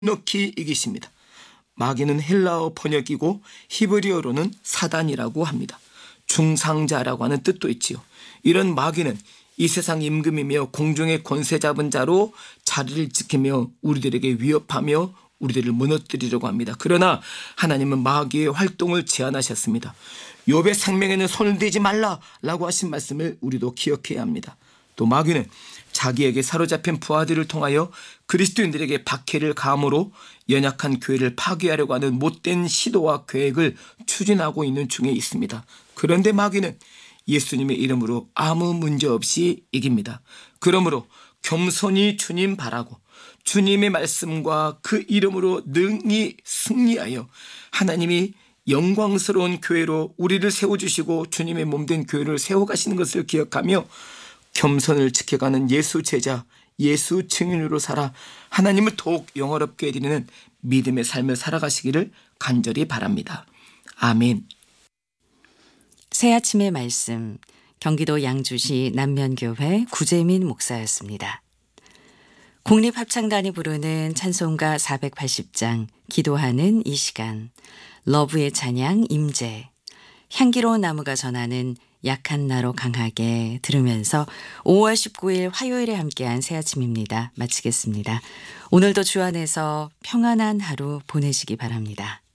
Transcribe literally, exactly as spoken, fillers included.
넉넉히 이기십니다. 마귀는 헬라어 번역이고 히브리어로는 사단이라고 합니다. 중상자라고 하는 뜻도 있지요. 이런 마귀는 이 세상 임금이며 공중의 권세 잡은 자로 자리를 지키며 우리들에게 위협하며 우리들을 무너뜨리려고 합니다. 그러나 하나님은 마귀의 활동을 제한하셨습니다. 욥의 생명에는 손을 대지 말라라고 하신 말씀을 우리도 기억해야 합니다. 또 마귀는 자기에게 사로잡힌 부하들을 통하여 그리스도인들에게 박해를 가함으로 연약한 교회를 파괴하려고 하는 못된 시도와 계획을 추진하고 있는 중에 있습니다. 그런데 마귀는 예수님의 이름으로 아무 문제 없이 이깁니다. 그러므로 겸손히 주님 바라고 주님의 말씀과 그 이름으로 능히 승리하여 하나님이 영광스러운 교회로 우리를 세워주시고 주님의 몸된 교회를 세워가시는 것을 기억하며 겸손을 지켜가는 예수 제자, 예수 증인으로 살아 하나님을 더욱 영화롭게 해드리는 믿음의 삶을 살아가시기를 간절히 바랍니다. 아멘. 새아침의 말씀, 경기도 양주시 남면교회 구재민 목사였습니다. 국립합창단이 부르는 찬송가 사백팔십 장 기도하는 이 시간, 러브의 찬양 임재, 향기로운 나무가 전하는 약한 나로 강하게 들으면서 오월 십구일 화요일에 함께한 새아침입니다. 마치겠습니다. 오늘도 주 안에서 평안한 하루 보내시기 바랍니다.